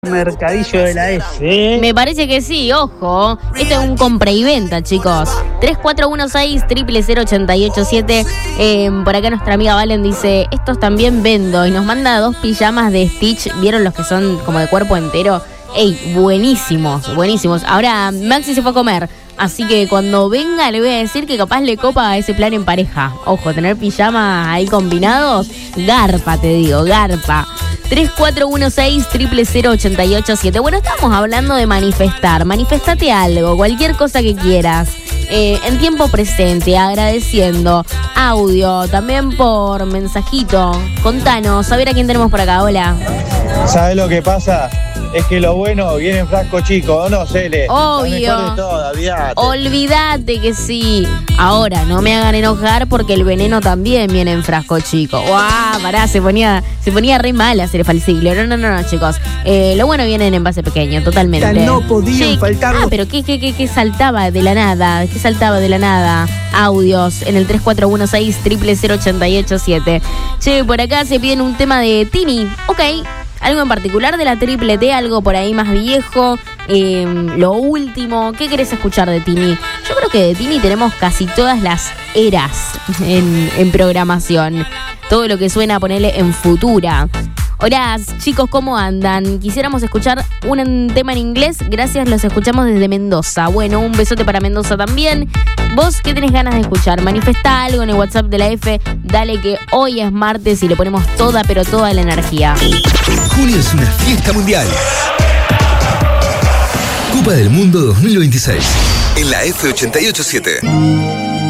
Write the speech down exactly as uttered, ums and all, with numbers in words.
Mercadillo de la F, ¿eh? Me parece que sí, ojo. Esto es un compra y venta, chicos. tres cuatro uno seis, cero cero cero, ocho ocho siete. Eh, por acá nuestra amiga Valen dice, estos también vendo. Y nos manda dos pijamas de Stitch. ¿Vieron los que son como de cuerpo entero? Ey, buenísimos, buenísimos. Ahora Maxi se fue a comer, así que cuando venga le voy a decir que capaz le copa ese plan en pareja. Ojo, tener pijamas ahí combinados, garpa, te digo, garpa. tres cuatro uno seis, cero cero cero, ocho ocho siete. Bueno, estamos hablando de manifestar. Manifestate algo, cualquier cosa que quieras. Eh, en tiempo presente, agradeciendo. Audio, también por mensajito. Contanos, a ver a quién tenemos por acá. Hola. ¿Sabes lo que pasa? Es que lo bueno viene en frasco chico, ¿o no, Cele? Obvio. Lo mejor de todo, olvídate. Olvídate que sí. Ahora, no me hagan enojar porque el veneno también viene en frasco chico. ¡Guau! Pará, se ponía, se ponía re mal hacer el falsiglio. No, no, no, no, chicos. Eh, lo bueno viene en envase pequeño, totalmente. No podían Che, faltar. Ah, pero ¿qué, qué, qué, qué saltaba de la nada? ¿Qué saltaba de la nada? Audios en el tres cuatro uno seis, cero cero cero, ocho ocho siete. Che, por acá se piden un tema de Tini. Ok. Algo en particular de la Triple T, algo por ahí más viejo, eh, lo último. ¿Qué querés escuchar de Tini? Yo creo que de Tini tenemos casi todas las eras en, en programación. Todo lo que suena, ponerle en Futura. Hola, chicos, ¿cómo andan? Quisiéramos escuchar un tema en inglés. Gracias, los escuchamos desde Mendoza. Bueno, un besote para Mendoza también. ¿Vos qué tenés ganas de escuchar? Manifestá algo en el WhatsApp de la F. Dale que hoy es martes y le ponemos toda, pero toda la energía. Junio es una fiesta mundial. Copa del Mundo dos mil veintiséis. En la F ochenta y ocho siete.